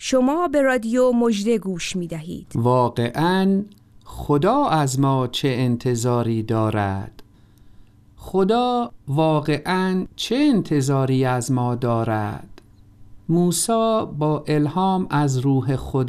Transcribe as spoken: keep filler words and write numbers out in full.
شما به رادیو مژده گوش می دهید. واقعاً خدا از ما چه انتظاری دارد؟ خدا واقعاً چه انتظاری از ما دارد؟ موسی با الهام از روح خدا